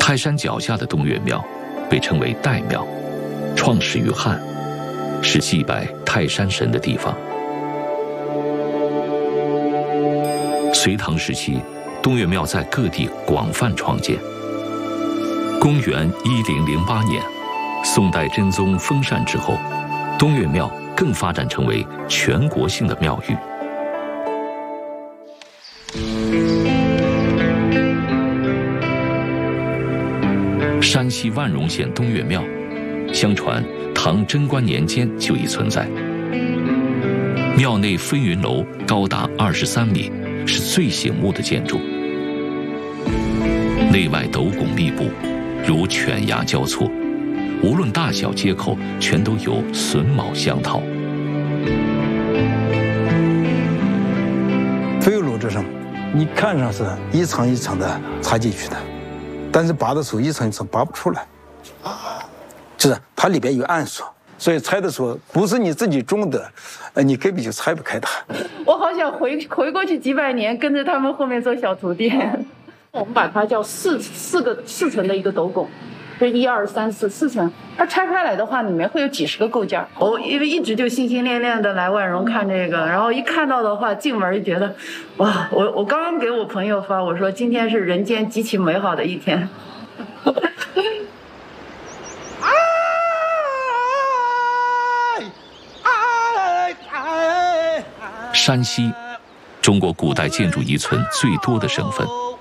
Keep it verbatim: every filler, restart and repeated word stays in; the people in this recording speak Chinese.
泰山脚下的东岳庙被称为岱庙，创始于汉，是祭拜泰山神的地方。隋唐时期，东岳庙在各地广泛创建。公元一零零八年，宋代真宗封禅之后，东岳庙更发展成为全国性的庙宇。山西万荣县东岳庙，相传唐贞观年间就已存在。庙内飞云楼高达二十三米，是最醒目的建筑，内外斗拱密布，如犬牙交错，无论大小街口全都有榫卯相套。 飞云楼之上，你看上是一层一层的插进去的，但是拔的时候一层一层拔不出来，就是它里边有暗锁，所以拆的时候不是你自己种的，呃，你根本就拆不开它。 我好想回回过去几百年，跟着他们后面做小徒弟。我们把它叫四四个四层的一个斗拱，就一二三四四层。它拆开来的话，里面会有几十个构件。我因为一直就心心念念的来万荣看这个，然后一看到的话，进门就觉得，哇！我我刚刚给我朋友发，我说今天是人间极其美好的一天。 山西，中国古代建筑遗存最多的省份。